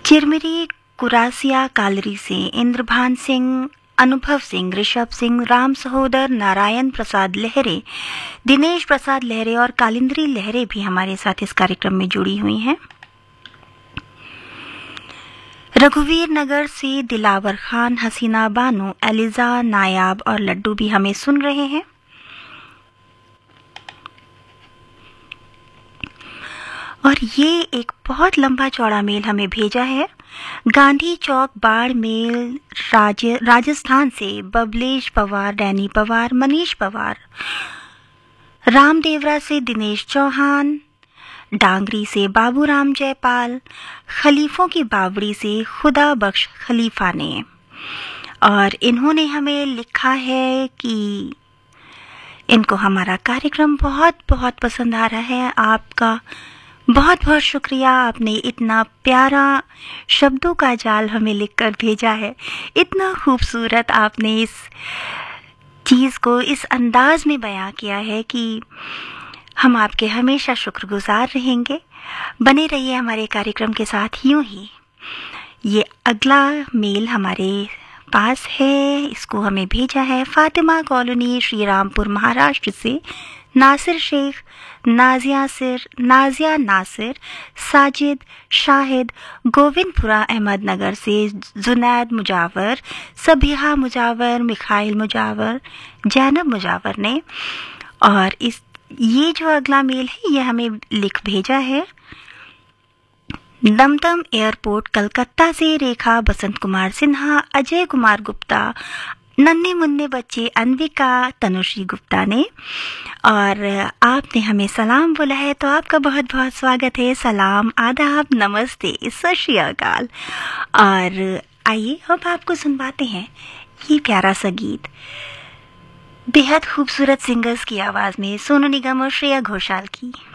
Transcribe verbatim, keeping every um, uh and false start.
चिरमिरी कुरासिया कालरी से इंद्रभान सिंह, अनुभव सिंह, ऋषभ सिंह, राम सहोदर, नारायण प्रसाद लहरे, दिनेश प्रसाद लहरे और कालिंद्री लहरे भी हमारे साथ इस कार्यक्रम में जुड़ी हुई हैं। रघुवीर नगर से दिलावर खान, हसीना बानो, एलिजा, नायाब और लड्डू भी हमें सुन रहे हैं। और ये एक बहुत लंबा चौड़ा मेल हमें भेजा है गांधी चौक बाड़मेर राज, राजस्थान से बबलेश पवार, डैनी पवार, मनीष पवार, रामदेवरा से दिनेश चौहान, डांगरी से बाबूराम जयपाल, खलीफों की बावड़ी से खुदा बख्श खलीफा ने। और इन्होंने हमें लिखा है कि इनको हमारा कार्यक्रम बहुत बहुत पसंद आ रहा है। आपका बहुत बहुत शुक्रिया, आपने इतना प्यारा शब्दों का जाल हमें लिखकर भेजा है। इतना खूबसूरत आपने इस चीज़ को इस अंदाज में बयां किया है कि हम आपके हमेशा शुक्रगुजार रहेंगे। बने रहिए हमारे कार्यक्रम के साथ यूं ही। ये अगला मेल हमारे पास है, इसको हमें भेजा है फातिमा कॉलोनी, श्रीरामपुर, महाराष्ट्र से नासिर शेख, नाजिया सिर, नाजिया नासिर, साजिद, शाहिद, गोविंदपुरा अहमदनगर से जुनैद मुजावर, सबिहा मुजावर, मिखाइल मुजावर, जैनब मुजावर ने। और इस ये जो अगला मेल है ये हमें लिख भेजा है दमदम एयरपोर्ट कलकत्ता से रेखा, बसंत कुमार सिन्हा, अजय कुमार गुप्ता, नन्हे मुन्ने बच्चे अनविका, तनुश्री गुप्ता ने। और आपने हमें सलाम बोला है तो आपका बहुत बहुत स्वागत है। सलाम, आदाब, नमस्ते, सत श्री अकाल। और आइए अब आपको सुनवाते हैं ये प्यारा सा गीत बेहद खूबसूरत सिंगर्स की आवाज में, सोनू निगम और श्रेया घोषाल की।